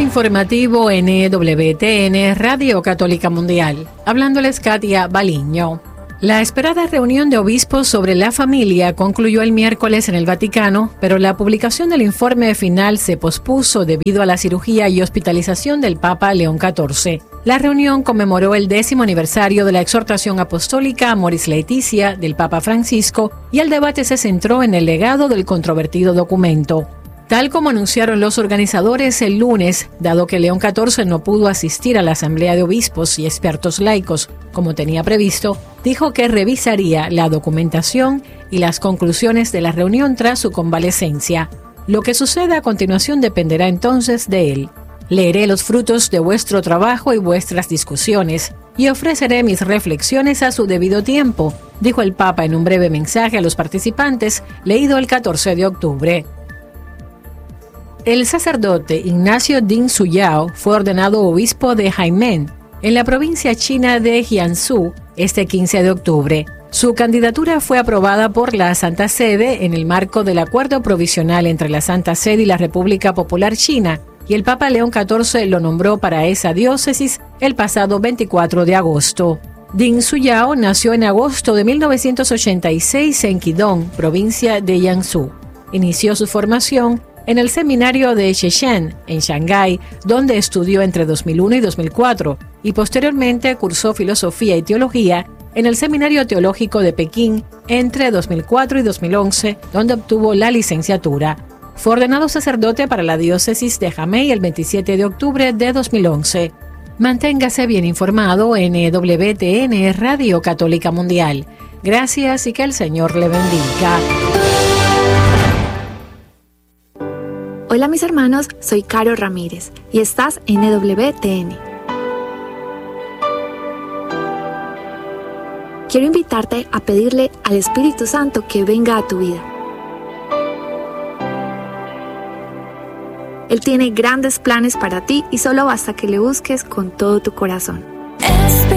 Informativo NWTN, Radio Católica Mundial. Hablándoles Katia Baliño. La esperada reunión de obispos sobre la familia concluyó el miércoles en el Vaticano, pero la publicación del informe final se pospuso debido a la cirugía y hospitalización del Papa León XIV. La reunión conmemoró el 10º aniversario de la exhortación apostólica Amoris Laetitia del Papa Francisco y el debate se centró en el legado del controvertido documento. Tal como anunciaron los organizadores el lunes, dado que León XIV no pudo asistir a la Asamblea de Obispos y Expertos Laicos como tenía previsto, dijo que revisaría la documentación y las conclusiones de la reunión tras su convalecencia. Lo que suceda a continuación dependerá entonces de él. Leeré los frutos de vuestro trabajo y vuestras discusiones y ofreceré mis reflexiones a su debido tiempo, dijo el Papa en un breve mensaje a los participantes, leído el 14 de octubre. El sacerdote Ignacio Ding Suyao fue ordenado obispo de Haimen, en la provincia china de Jiangsu, este 15 de octubre. Su candidatura fue aprobada por la Santa Sede en el marco del acuerdo provisional entre la Santa Sede y la República Popular China, y el Papa León XIV lo nombró para esa diócesis el pasado 24 de agosto. Ding Suyao nació en agosto de 1986 en Qidong, provincia de Jiangsu. Inició su formación en el seminario de Shenzhen, en Shanghái, donde estudió entre 2001 y 2004, y posteriormente cursó filosofía y teología en el Seminario Teológico de Pekín entre 2004 y 2011, donde obtuvo la licenciatura. Fue ordenado sacerdote para la diócesis de Jamey el 27 de octubre de 2011. Manténgase bien informado en WTN Radio Católica Mundial. Gracias y que el Señor le bendiga. Hola mis hermanos, soy Caro Ramírez y estás en EWTN. Quiero invitarte a pedirle al Espíritu Santo que venga a tu vida. Él tiene grandes planes para ti y solo basta que le busques con todo tu corazón.